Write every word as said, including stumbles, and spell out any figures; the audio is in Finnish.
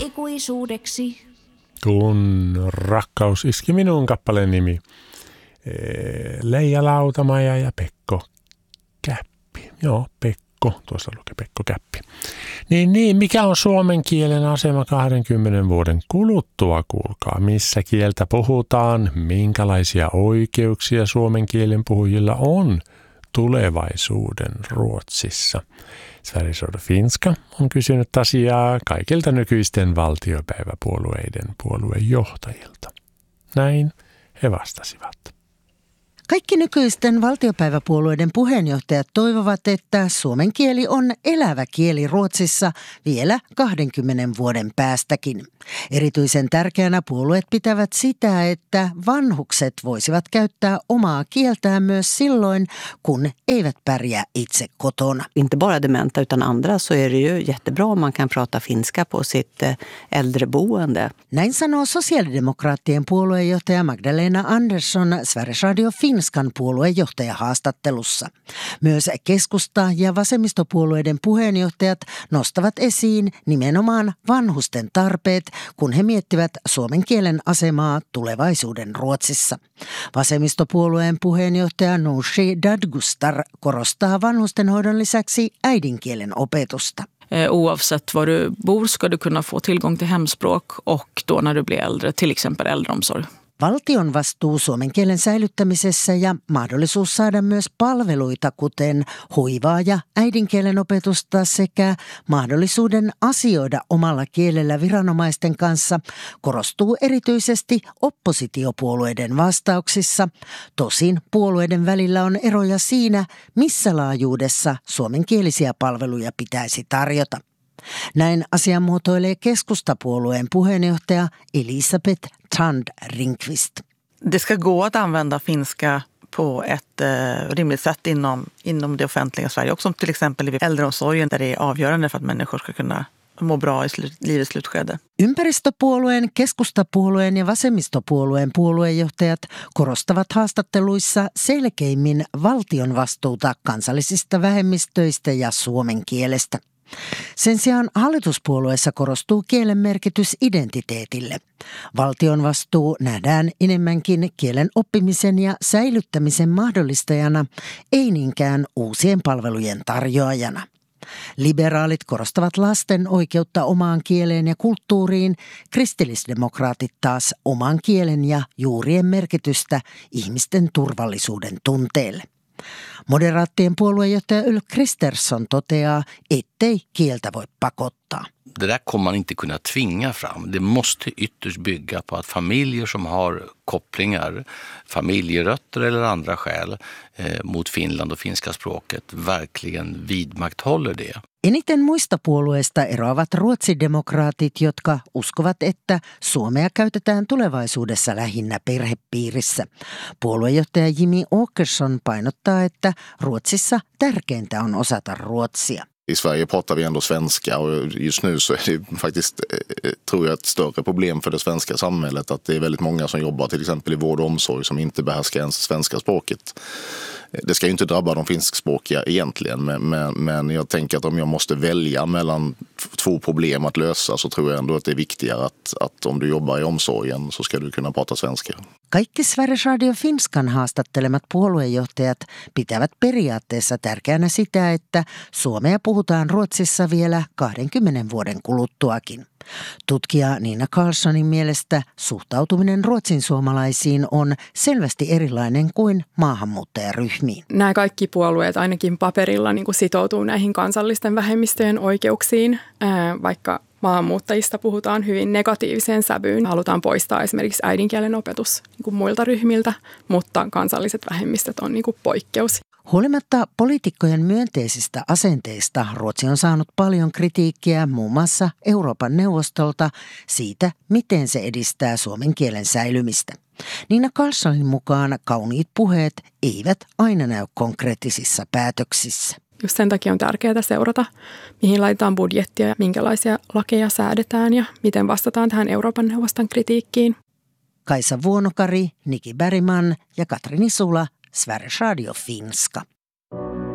ikuisuudeksi. Kun rakkaus iski minun kappaleen nimi. Leija Lautamaja ja Pekko Käppi. Joo, Pekko. Tuossa lukee Pekko Käppi. Niin, niin, mikä on suomen kielen asema kahdenkymmenen vuoden kuluttua, kuulkaa? Missä kieltä puhutaan? Minkälaisia oikeuksia suomen kielen puhujilla on tulevaisuuden Ruotsissa? Sveriges Radio Finska on kysynyt asiaa kaikilta nykyisten valtiopäiväpuolueiden puoluejohtajilta. Näin he vastasivat. Kaikki nykyisten valtiopäiväpuolueiden puheenjohtajat toivovat, että suomen kieli on elävä kieli Ruotsissa vielä kahdenkymmenen vuoden päästäkin. Erityisen tärkeänä puolueet pitävät sitä, että vanhukset voisivat käyttää omaa kieltään myös silloin, kun eivät pärjää itse kotona. Inte bara dementa utan andra så är det ju jättebra om man kan prata finska på sitt äldreboende. Näin sanoo sosiaalidemokraattien puoluejohtaja Magdalena Andersson Sveriges Radio Finskan puoluejohtaja haastattelussa. Myös keskusta- ja vasemmistopuolueiden puheenjohtajat nostavat esiin nimenomaan vanhusten tarpeet, kun he miettivät suomen kielen asemaa tulevaisuuden Ruotsissa. Vasemmistopuolueen puheenjohtaja Nooshi Dadgostar korostaa vanhustenhoidon lisäksi äidinkielen opetusta. Oavsett var du bor ska du kunna få tillgång till hemspråk och då när du blir äldre, till exempel äldreomsorg. Valtion vastuu suomen kielen säilyttämisessä ja mahdollisuus saada myös palveluita, kuten hoivaa ja äidinkielen opetusta sekä mahdollisuuden asioida omalla kielellä viranomaisten kanssa, korostuu erityisesti oppositiopuolueiden vastauksissa. Tosin puolueiden välillä on eroja siinä, missä laajuudessa suomenkielisiä palveluja pitäisi tarjota. Näin asian muotoilee keskustapuolueen puheenjohtaja Elisabeth Trand Ringqvist. Det ska gå att använda finska på ett eh, rimligt sätt inom, inom det offentliga Sverige. Också till exempel i äldreomsorgen där det är avgörande för att människor ska kunna må bra i slut, livets slutskede. Ympäristöpuolueen, keskustapuolueen ja vasemmistopuolueen puoluejohtajat korostavat haastatteluissa selkeimmin valtion vastuuta kansallisista vähemmistöistä ja suomen kielestä. Sen sijaan hallituspuolueessa korostuu kielen merkitys identiteetille. Valtion vastuu nähdään enemmänkin kielen oppimisen ja säilyttämisen mahdollistajana, ei niinkään uusien palvelujen tarjoajana. Liberaalit korostavat lasten oikeutta omaan kieleen ja kulttuuriin, kristillisdemokraatit taas oman kielen ja juurien merkitystä ihmisten turvallisuuden tunteelle. Moderaattien puoluejohtaja Ulf Kristersson toteaa, ettei kieltä voi pakottaa. Det där kommer man inte kunna tvinga fram. Det måste ytterst bygga på att familjer som har kopplingar, familjerötter eller andra skäl eh, mot Finland och finska språket verkligen vidmakthåller det. Eniten muista puolueista eroavat ruotsidemokraatit, jotka uskovat, että suomea käytetään tulevaisuudessa lähinnä perhepiirissä. Puoluejohtaja Jimmy Åkesson painottaa, että Ruotsissa tärkeintä on osata ruotsia. I Sverige pratar vi ändå svenska och just nu så är det faktiskt, tror jag, ett större problem för det svenska samhället att det är väldigt många som jobbar till exempel i vård och omsorg som inte behärskar ens svenska språket. Det ska ju inte drabba de finskspråkiga egentligen, men, men, men jag tänker att om jag måste välja mellan två problem att lösa så tror jag ändå att det är viktigare att, att om du jobbar i omsorgen så ska du kunna prata svenska. Kaikki Sveriges Radio Finskan haastattelemat puoluejohtajat pitävät periaatteessa tärkeänä sitä, että suomea puhutaan Ruotsissa vielä kahdenkymmenen vuoden kuluttuakin. Tutkija Nina Karlssonin mielestä suhtautuminen ruotsin suomalaisiin on selvästi erilainen kuin maahanmuuttajaryhmiin. Nämä kaikki puolueet ainakin paperilla niin kuin sitoutuu näihin kansallisten vähemmistöjen oikeuksiin, vaikka maahanmuuttajista puhutaan hyvin negatiiviseen sävyyn. Halutaan poistaa esimerkiksi äidinkielen opetus niin kuin muilta ryhmiltä, mutta kansalliset vähemmistöt on niin kuin poikkeus. Huolimatta poliitikkojen myönteisistä asenteista Ruotsi on saanut paljon kritiikkiä muun muassa Euroopan neuvostolta siitä, miten se edistää suomen kielen säilymistä. Nina Karlssonin mukaan kauniit puheet eivät aina näy konkreettisissa päätöksissä. Just sen takia on tärkeää seurata, mihin laitetaan budjettia ja minkälaisia lakeja säädetään ja miten vastataan tähän Euroopan neuvoston kritiikkiin. Kaisa Vuonokari, Niki Bergman ja Katrini Sula, Sveriges Radio Finska.